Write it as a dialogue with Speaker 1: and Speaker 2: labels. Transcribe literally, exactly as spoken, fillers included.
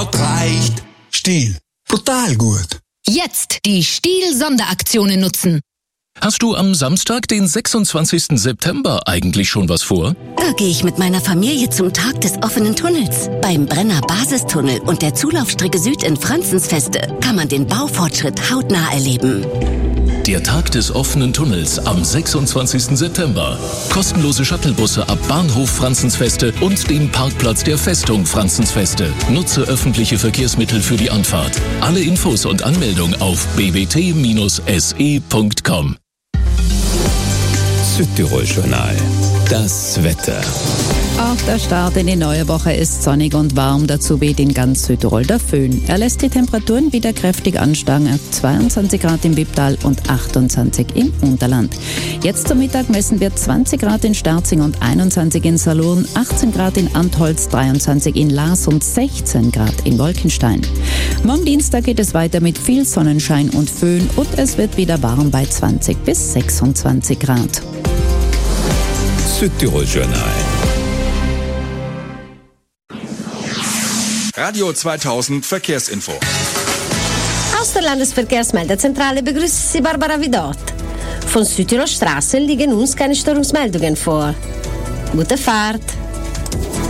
Speaker 1: Grad reicht. Stihl. Brutal gut.
Speaker 2: Jetzt die Stihl-Sonderaktionen nutzen.
Speaker 3: Hast du am Samstag, den sechsundzwanzigsten September, eigentlich schon was vor?
Speaker 4: Da gehe ich mit meiner Familie zum Tag des offenen Tunnels. Beim Brenner Basistunnel und der Zulaufstrecke Süd in Franzensfeste kann man den Baufortschritt hautnah erleben.
Speaker 3: Der Tag des offenen Tunnels am sechsundzwanzigsten September. Kostenlose Shuttlebusse ab Bahnhof Franzensfeste und dem Parkplatz der Festung Franzensfeste. Nutze öffentliche Verkehrsmittel für die Anfahrt. Alle Infos und Anmeldung auf b b t S E punkt com.
Speaker 5: Südtirol-Journal. Das Wetter.
Speaker 6: Auch der Start in die neue Woche ist sonnig und warm. Dazu weht in ganz Südtirol der Föhn. Er lässt die Temperaturen wieder kräftig ansteigen auf zweiundzwanzig Grad im Wipptal und achtundzwanzig im Unterland. Jetzt zum Mittag messen wir zwanzig Grad in Sterzing und einundzwanzig in Salurn, achtzehn Grad in Antholz, dreiundzwanzig in Laas und sechzehn Grad in Wolkenstein. Morgen Dienstag geht es weiter mit viel Sonnenschein und Föhn und es wird wieder warm bei zwanzig bis sechsundzwanzig Grad.
Speaker 5: Südtirol-Journal.
Speaker 7: Radio zweitausend Verkehrsinfo.
Speaker 8: Aus der Landesverkehrsmeldezentrale begrüßt Sie Barbara Vidot. Von Südtirol Straßen liegen uns keine Störungsmeldungen vor. Gute Fahrt!